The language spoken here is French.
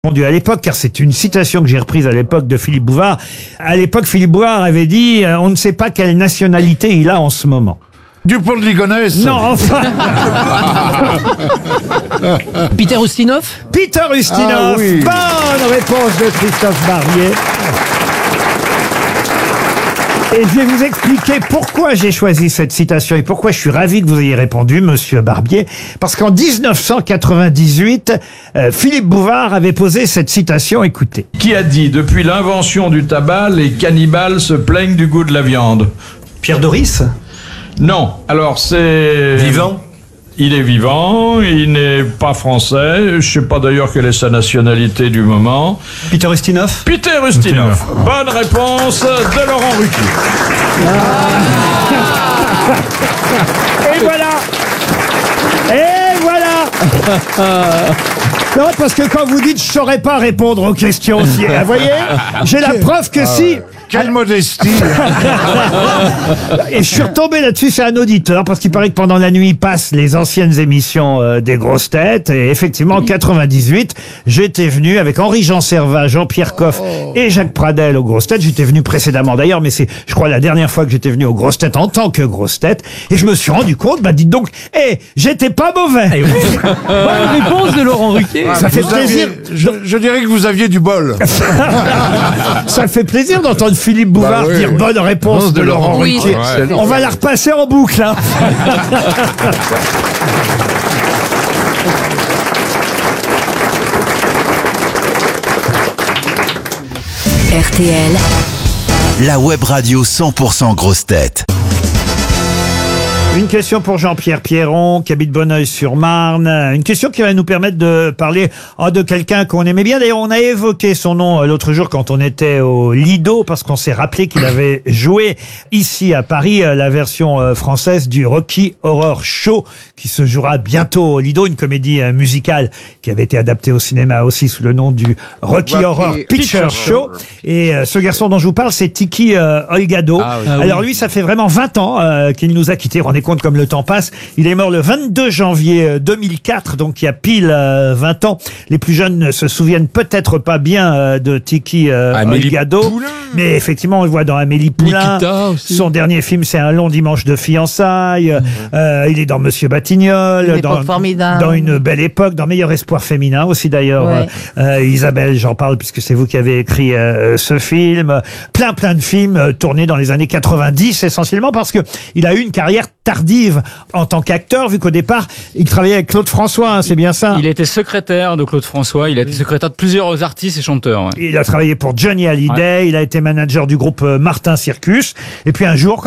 Répondu à l'époque, car c'est une citation que j'ai reprise à l'époque de Philippe Bouvard. À l'époque, Philippe Bouvard avait dit on ne sait pas quelle nationalité il a en ce moment. Dupont de Ligonnès. Non, enfin. Peter Ustinov. Peter Ustinov. Ah oui. Bonne réponse de Christophe Barbier. Et je vais vous expliquer pourquoi j'ai choisi cette citation et pourquoi je suis ravi que vous ayez répondu, monsieur Barbier. Parce qu'en 1998, Philippe Bouvard avait posé cette citation, écoutez. Qui a dit « Depuis l'invention du tabac, les cannibales se plaignent du goût de la viande » Pierre Doris ? Non, alors c'est... Vivant ? Il est vivant, il n'est pas français, je sais pas d'ailleurs quelle est sa nationalité du moment. Peter Ustinov ? Peter Ustinov. Bonne réponse de Laurent Ruquier. Et voilà. Et voilà. Non, parce que quand vous dites je saurais pas répondre aux questions, vous voyez, j'ai la preuve que si. Quelle modestie. Et je suis retombé là-dessus, c'est un auditeur, parce qu'il paraît que pendant la nuit, il passe les anciennes émissions des grosses têtes. Et effectivement, en 98, j'étais venu avec Henri-Jean Servat, Jean-Pierre Coff et Jacques Pradel aux grosses têtes. J'étais venu précédemment d'ailleurs, mais c'est, je crois, la dernière fois que j'étais venu aux grosses têtes en tant que grosse tête. Et je me suis rendu compte, dites donc, j'étais pas mauvais. Bonne réponse de Laurent Ruquier. Ça fait Vous aviez- plaisir. je dirais que vous aviez du bol. Ça fait plaisir d'entendre Philippe Bouvard oui, dire oui. bonne réponse de Laurent Oui, Ruquier. c'est- On va la repasser en boucle, hein. RTL, La web radio 100% grosse tête. Une question pour Jean-Pierre Pierron, qui habite Bonneuil-sur-Marne. Une question qui va nous permettre de parler de quelqu'un qu'on aimait bien. D'ailleurs, on a évoqué son nom l'autre jour quand on était au Lido, parce qu'on s'est rappelé qu'il avait joué ici à Paris la version française du Rocky Horror Show, qui se jouera bientôt au Lido, une comédie musicale qui avait été adaptée au cinéma aussi sous le nom du Rocky Horror Picture Show. Et ce garçon dont je vous parle, c'est Tiki Olgado. Alors lui, ça fait vraiment 20 ans qu'il nous a quittés. Rendez compte comme le temps passe. Il est mort le 22 janvier 2004, donc il y a pile 20 ans. Les plus jeunes ne se souviennent peut-être pas bien de Tiki Olgado, mais effectivement, on le voit dans Amélie Poulain. Nikita aussi. Son dernier film, c'est Un long dimanche de fiançailles. Il est dans Monsieur Batignolles, Une époque formidable. dans Une belle époque, dans Meilleur espoir féminin aussi d'ailleurs. Ouais. Isabelle, j'en parle puisque c'est vous qui avez écrit ce film. Plein de films tournés dans les années 90 essentiellement, parce que il a eu une carrière tardive en tant qu'acteur, vu qu'au départ, il travaillait avec Claude François, hein, c'est bien ça? Il était secrétaire de Claude François, il a été secrétaire de plusieurs artistes et chanteurs. Ouais. Il a travaillé pour Johnny Hallyday, il a été manager du groupe Martin Circus, et puis un jour,